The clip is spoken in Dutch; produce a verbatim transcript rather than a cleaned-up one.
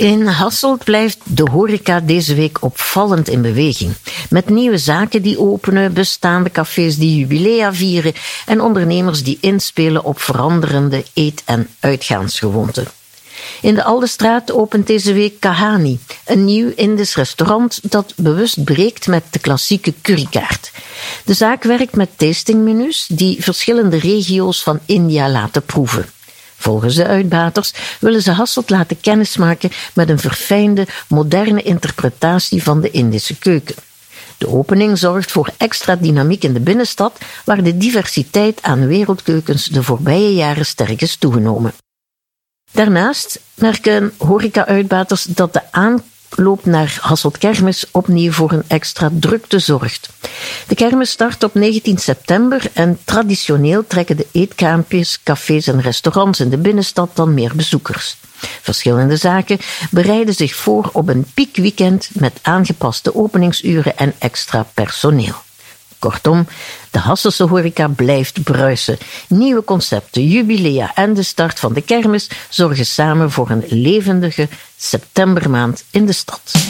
In Hasselt blijft de horeca deze week opvallend in beweging. Met nieuwe zaken die openen, bestaande cafés die jubilea vieren en ondernemers die inspelen op veranderende eet- en uitgaansgewoonten. In de Aldestraat opent deze week Kahani, een nieuw Indisch restaurant dat bewust breekt met de klassieke currykaart. De zaak werkt met tastingmenu's die verschillende regio's van India laten proeven. Volgens de uitbaters willen ze Hasselt laten kennismaken met een verfijnde, moderne interpretatie van de Indische keuken. De opening zorgt voor extra dynamiek in de binnenstad, waar de diversiteit aan wereldkeukens de voorbije jaren sterk is toegenomen. Daarnaast merken horeca-uitbaters dat de aanloop naar Hasselt Kermis opnieuw voor een extra drukte zorgt. De kermis start op negentien september en traditioneel trekken de eetkraampjes, cafés en restaurants in de binnenstad dan meer bezoekers. Verschillende zaken bereiden zich voor op een piekweekend met aangepaste openingsuren en extra personeel. Kortom, de Hasselse horeca blijft bruisen. Nieuwe concepten, jubilea en de start van de kermis zorgen samen voor een levendige septembermaand in de stad.